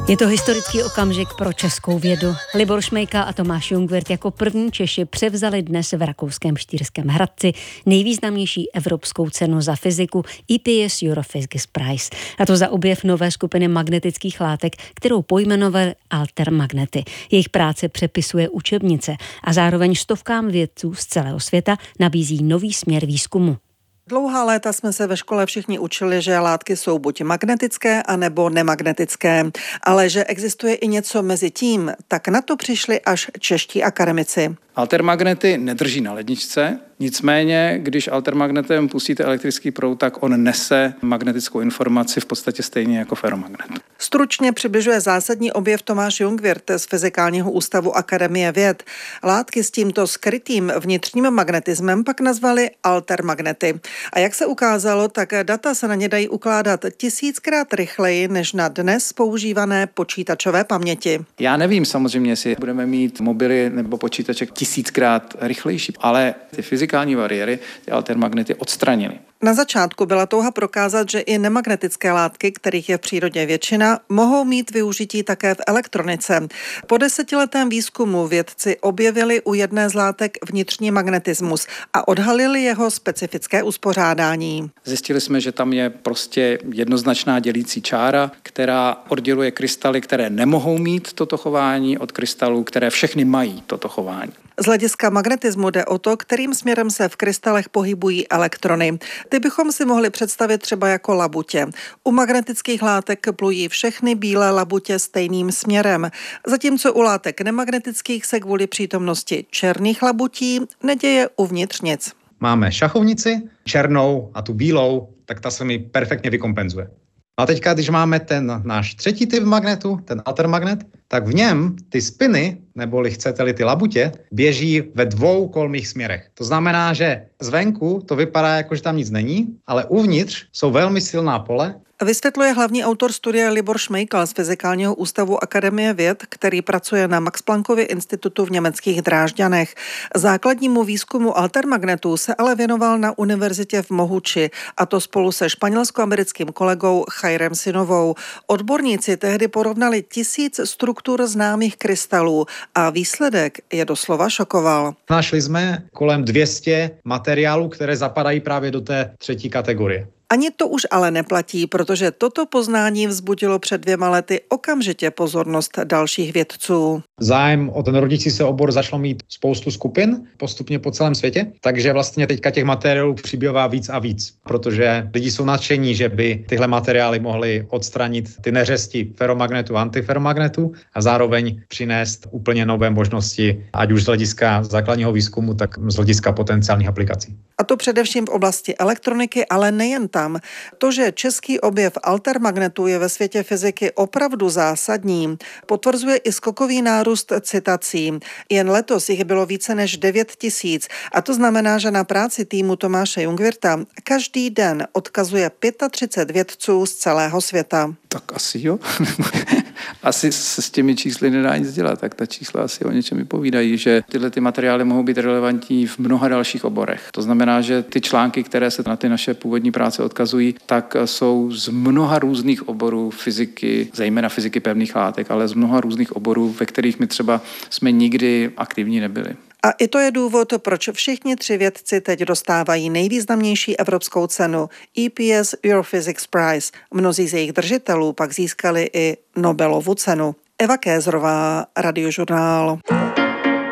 Je to historický okamžik pro českou vědu. Libor Šmejka a Tomáš Jungwirth jako první Češi převzali dnes v rakouském Štýrském Hradci nejvýznamnější evropskou cenu za fyziku EPS Europhysics Prize. A to za objev nové skupiny magnetických látek, kterou pojmenovali altermagnety. Jejich práce přepisuje učebnice a zároveň stovkám vědců z celého světa nabízí nový směr výzkumu. Dlouhá léta jsme se ve škole všichni učili, že látky jsou buď magnetické, anebo nemagnetické, ale že existuje i něco mezi tím, tak na to přišli až čeští akademici. Altermagnety nedrží na ledničce, nicméně, když altermagnetem pustíte elektrický proud, tak on nese magnetickou informaci v podstatě stejně jako ferromagnet. Stručně přibližuje zásadní objev Tomáš Jungwirth z Fyzikálního ústavu Akademie věd. Látky s tímto skrytým vnitřním magnetismem pak nazvali altermagnety. A jak se ukázalo, tak data se na ně dají ukládat 1000krát rychleji než na dnes používané počítačové paměti. Já nevím samozřejmě, jestli budeme mít mobily nebo počítače 1000krát rychlejší, ale ty fyzikální bariéry, ty altermagnety odstranily. Na začátku byla touha prokázat, že i nemagnetické látky, kterých je v přírodě většina, mohou mít využití také v elektronice. Po 10letém výzkumu vědci objevili u jedné z látek vnitřní magnetismus a odhalili jeho specifické uspořádání. Zjistili jsme, že tam je prostě jednoznačná dělící čára, která odděluje krystaly, které nemohou mít toto chování, od krystalů, které všechny mají toto chování. Z hlediska magnetismu jde o to, kterým směrem se v krystalech pohybují elektrony. Ty bychom si mohli představit třeba jako labutě. U magnetických látek plují všechny bílé labutě stejným směrem, zatímco u látek nemagnetických se kvůli přítomnosti černých labutí neděje uvnitř nic. Máme šachovnici, černou a tu bílou, tak ta se mi perfektně vykompenzuje. A teďka, když máme ten náš třetí typ magnetu, ten altermagnet, tak v něm ty spiny, neboli chcete-li ty labutě, běží ve dvou kolmých směrech. To znamená, že zvenku to vypadá jako, že tam nic není, ale uvnitř jsou velmi silná pole. Vysvětluje hlavní autor studie Libor Šmejka z Fyzikálního ústavu Akademie věd, který pracuje na Max Planckově institutu v německých Drážďanech. Základnímu výzkumu altermagnetů se ale věnoval na univerzitě v Mohuči, a to spolu se španělsko-americkým kolegou Jairem Sinovou. Odborníci tehdy porovnali 1000 struktur známých krystalů a výsledek je doslova šokoval. Našli jsme kolem 200 materiálů, které zapadají právě do té třetí kategorie. Ani to už ale neplatí, protože toto poznání vzbudilo před 2 lety okamžitě pozornost dalších vědců. Zájem o ten rodící se obor začalo mít spoustu skupin postupně po celém světě, takže vlastně teďka těch materiálů přibývá víc a víc, protože lidi jsou nadšení, že by tyhle materiály mohly odstranit ty neřesti ferromagnetu a antiferromagnetu a zároveň přinést úplně nové možnosti, ať už z hlediska základního výzkumu, tak z hlediska potenciálních aplikací. A to především v oblasti elektroniky, ale nejen tam. To, že český objev altermagnetů je ve světě fyziky opravdu zásadní, potvrzuje i skokový nárůst citací. Jen letos jich bylo více než 9000 a to znamená, že na práci týmu Tomáše Jungwirtha každý den odkazuje 35 vědců z celého světa. Tak asi jo. Asi se s těmi čísly nedá nic dělat, tak ta čísla asi o něčem vypovídají, že tyhle ty materiály mohou být relevantní v mnoha dalších oborech. To znamená, že ty články, které se na ty naše původní práce odkazují, tak jsou z mnoha různých oborů fyziky, zejména fyziky pevných látek, ale z mnoha různých oborů, ve kterých my třeba jsme nikdy aktivní nebyli. A i to je důvod, proč všichni 3 vědci teď dostávají nejvýznamnější evropskou cenu EPS Europhysics Prize. Mnozí z jejich držitelů pak získali i Nobelovu cenu. Eva Kézrová, Radiožurnál.